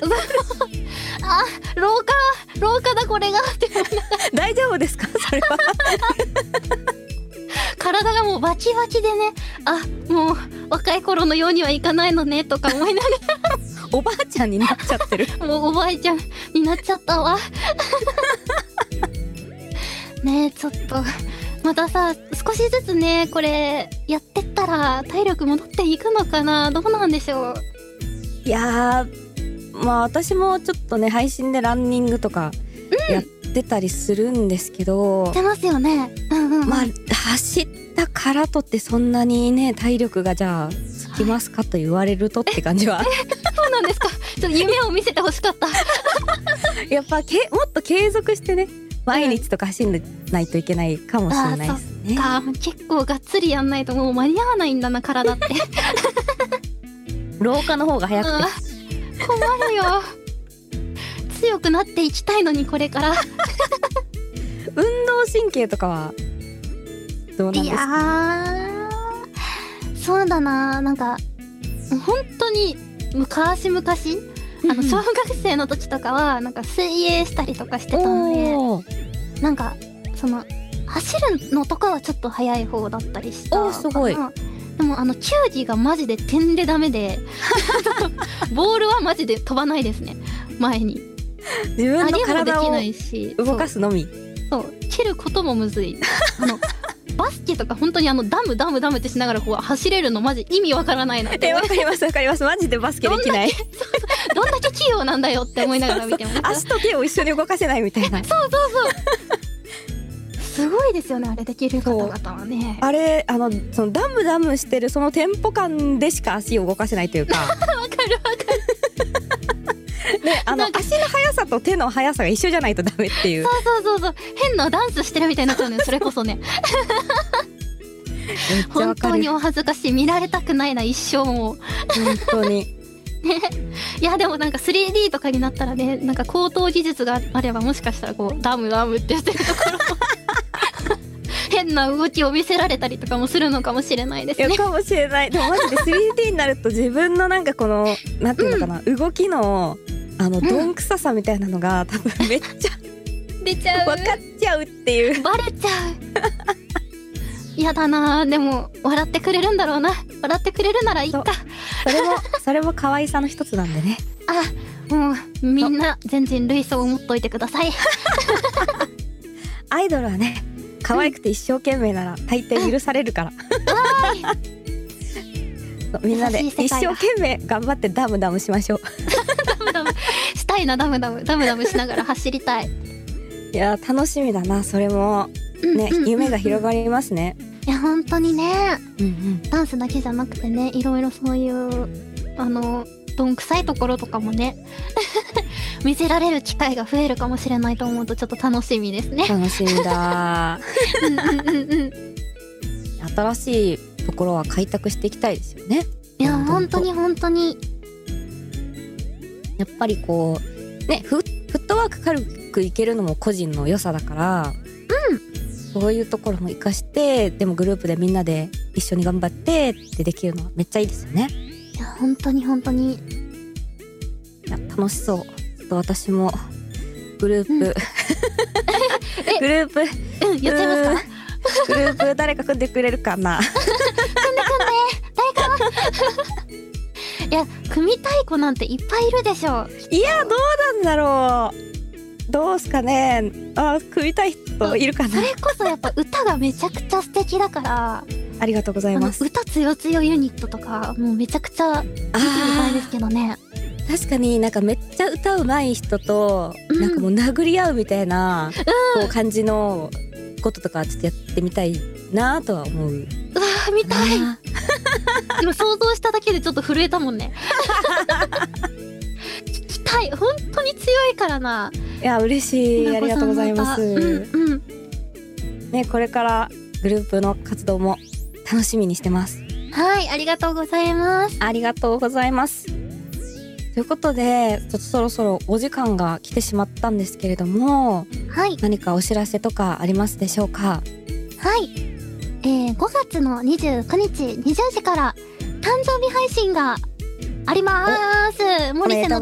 あ、廊下だこれがって大丈夫ですかそれは。 体がもうバキバキでね、あ、もう若い頃のようにはいかないのねとか思いながおばあちゃんになっちゃってる。 らもうおばあちゃんになっちゃったわ。ねえ、ちょっとまたさ、少しずつねこれやってったら体力戻っていくのかな、どうなんでしょう。 いやー、まあ私もちょっとね配信でランニングとかやってたりするんですけど、 してますよね。うんうん、うん、 まあ走ったからとってそんなにね体力がじゃあつきますかと言われるとって感じは。 そうなんですか。ちょっと夢を見せてほしかった。 やっぱもっと継続してね毎日とか走んないといけないかもしれないですね。 あ、結構がっつりやんないともう間に合わないんだな体って。 廊下の方が早くて困るよ。強くなっていきたいのにこれから。 運動神経とかはどうなんですか？ いやー、そうだな、なんか本当に昔々小学生の時とかはなんか水泳したりとかしてたので、なんかその走るのとかはちょっと早い方だったりしたかな。 すごい。 でも球技がマジで点でダメでボールはマジで飛ばないですね、前に。 自分の体をできないし、 動かすのみ。 そう蹴ることもむずい。バスケとか本当にダムってしながらこう走れるのマジ意味わからないなって。 わかりますわかります。マジでバスケできない。 どんだけ器用なんだよって思いながら見てます。 足と手を一緒に動かせないみたいな。 そうすごいですよね、あれできる方々はね。 あれそのダムしてるそのテンポ感でしか足を動かせないというか。わかる。で足の速さと手の速さが一緒じゃないとダメっていう。 そう変なダンスしてるみたいになっちゃうね。それこそね。本当にお恥ずかしい。見られたくないな、一生もう。 本当に。 ね、いやでもなんか 3D とかになったらね、なんか高等技術があればもしかしたらこうダムってしてるところ変な動きを見せられたりとかもするのかもしれないですね。 いやかもしれない。でもマジで 3D になると自分のなんかこのなんていうのかな、動きのどんくささみたいなのが多分めっちゃ出ちゃう。 分かっちゃうっていう。 バレちゃう。やだな。でも笑ってくれるんだろうな。笑ってくれるならいいか。 それも可愛さの一つなんでね。 あ、もうみんな全人類そう思っといてください。 アイドルはね可愛くて一生懸命なら大抵許されるから。みんなで一生懸命頑張ってダムしましょう。 ダムしたいな。ダムしながら走りたい。 いや楽しみだな。それもね、夢が広がりますね。 いや本当にね、ダンスだけじゃなくてね、いろいろそういうどんくさいところとかもね見せられる機会が増えるかもしれないと思うとちょっと楽しみですね。 楽しみだ。新しいところは開拓していきたいですよね。 いや本当にやっぱりこうね、フットワーク軽くいけるのも個人の良さだから、そういうところも活かして、でもグループでみんなで一緒に頑張ってってできるのはめっちゃいいですよね。 いや本当にいや楽しそう。ちょっと私もグループ、 やっちゃいますか。 グループ誰か組んでくれるかな。 組んで誰か。いや組みたい子なんていっぱいいるでしょ。 いやどうなんだろう。どうすかね。組みたい人いるかな。 それこそやっぱ歌がめちゃくちゃ素敵だから。 ありがとうございます。 歌つよユニットとかもうめちゃくちゃ見てみたいですけどね。 確かになんかめっちゃ歌うまい人と、なんかもう殴り合うみたいな、こう感じのこととかちょっとやってみたいなとは思う。 見たい。今想像しただけでちょっと震えたもんね。聞きたい。本当に強いからな。 いや嬉しい。ありがとうございます。ね、これからグループの活動も楽しみにしてます。 はい、ありがとうございます。 ありがとうございます。ということでちょっとそろそろお時間が来てしまったんですけれども、 はい、 何かお知らせとかありますでしょうか。 はい、5月の29日20時から誕生日配信があります。森瀬の